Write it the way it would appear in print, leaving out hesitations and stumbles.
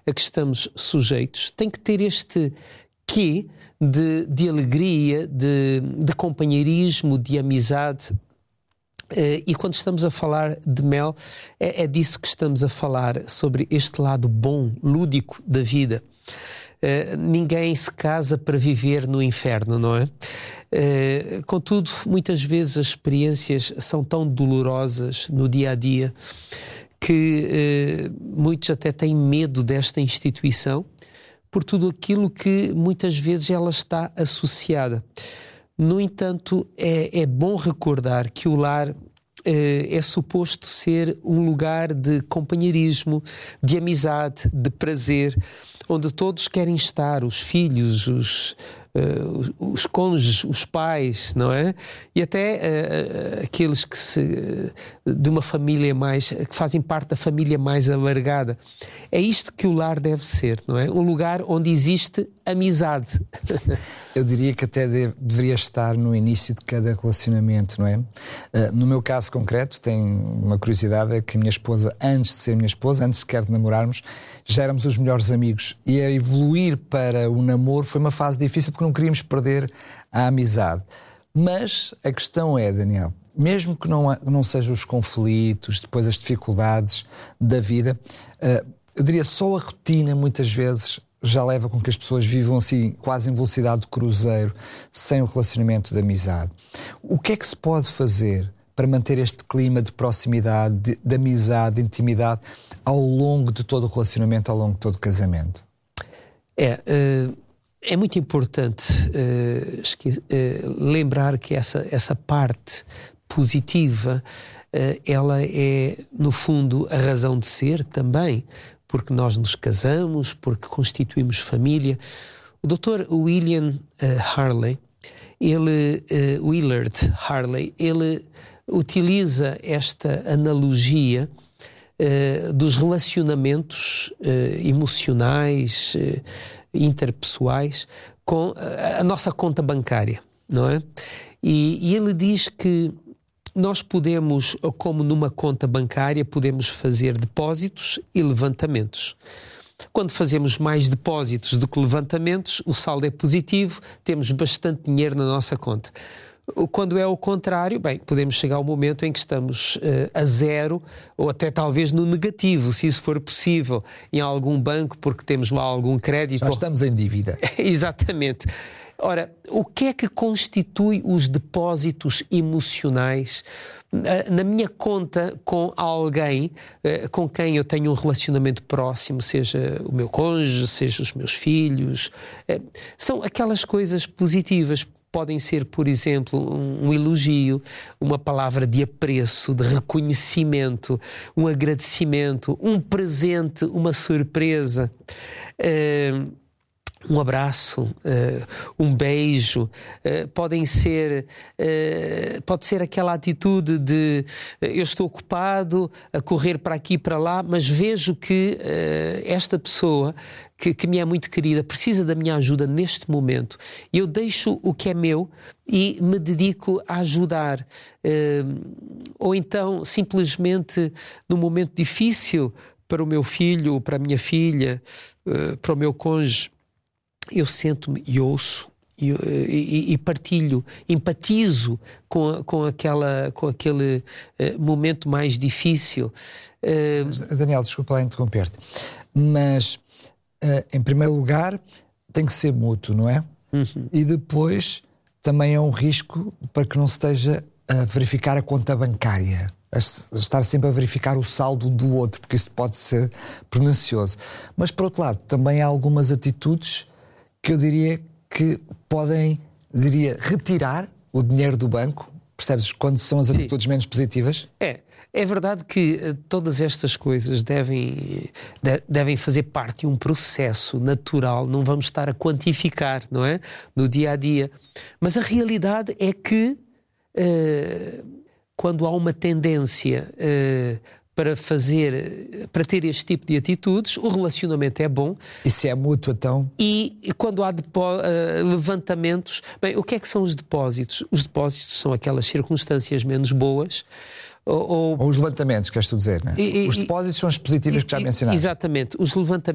a que estamos sujeitos tem que ter este quê de alegria, de companheirismo, de amizade. E quando estamos a falar de mel, é disso que estamos a falar, sobre este lado bom, lúdico da vida. Ninguém se casa para viver no inferno, não é? Contudo, muitas vezes as experiências são tão dolorosas no dia a dia que muitos até têm medo desta instituição por tudo aquilo que muitas vezes ela está associada. No entanto, é bom recordar que o lar é suposto ser um lugar de companheirismo, de amizade, de prazer, onde todos querem estar, os filhos, os cônjuges, os pais, não é? E até aqueles que de uma família que fazem parte da família mais alargada. É isto que o lar deve ser, não é? Um lugar onde existe amizade. Eu diria que até deveria estar no início de cada relacionamento, não é? No meu caso concreto, tenho uma curiosidade, é que a minha esposa, antes de ser minha esposa, antes sequer de namorarmos, já éramos os melhores amigos. E a evoluir para o namoro foi uma fase difícil porque não queríamos perder a amizade. Mas a questão é, Daniel, mesmo que não sejam os conflitos, depois as dificuldades da vida, eu diria só a rotina muitas vezes já leva com que as pessoas vivam assim quase em velocidade de cruzeiro, sem o relacionamento de amizade. O que é que se pode fazer para manter este clima de proximidade, de amizade, de intimidade ao longo de todo o relacionamento, ao longo de todo o casamento? É muito importante lembrar que essa parte positiva, ela é, no fundo, a razão de ser também, porque nós nos casamos, porque constituímos família. O Dr. William Harley, Willard Harley, ele utiliza esta analogia dos relacionamentos emocionais, interpessoais, com a nossa conta bancária, não é? E ele diz que nós podemos, como numa conta bancária, podemos fazer depósitos e levantamentos. Quando fazemos mais depósitos do que levantamentos, o saldo é positivo, temos bastante dinheiro na nossa conta. Quando é o contrário, bem, podemos chegar ao momento em que estamos a zero ou até talvez no negativo, se isso for possível, em algum banco, porque temos lá algum crédito. Já estamos em dívida. Exatamente. Ora, o que é que constitui os depósitos emocionais na minha conta com alguém com quem eu tenho um relacionamento próximo, seja o meu cônjuge, seja os meus filhos? São aquelas coisas positivas. Podem ser, por exemplo, um elogio, uma palavra de apreço, de reconhecimento, um agradecimento, um presente, uma surpresa. Um abraço, um beijo, pode ser aquela atitude de eu estou ocupado a correr para aqui e para lá, mas vejo que esta pessoa que me é muito querida precisa da minha ajuda neste momento. Eu deixo o que é meu e me dedico a ajudar. Ou então, simplesmente, num momento difícil para o meu filho, para a minha filha, para o meu cônjuge, eu sento-me e ouço e partilho, empatizo com aquele momento mais difícil. Daniel, desculpa lá interromper-te, mas em primeiro lugar tem que ser mútuo, não é? Uhum. E depois também é um risco para que não se esteja a verificar a conta bancária, a estar sempre a verificar o saldo do outro, porque isso pode ser pernicioso. Mas por outro lado, também há algumas atitudes que eu diria que podem, retirar o dinheiro do banco, percebes? Quando são as atitudes menos positivas. É verdade que todas estas coisas devem fazer parte de um processo natural, não vamos estar a quantificar, não é? No dia a dia. Mas a realidade é que quando há uma tendência para ter este tipo de atitudes, o relacionamento é bom. E se é mútuo, então? E quando há levantamentos... Bem, o que é que são os depósitos? Os depósitos são aquelas circunstâncias menos boas. Ou os levantamentos, queres tu dizer, não é? Os depósitos são as positivas que já mencionaste. Exatamente. Os levantamentos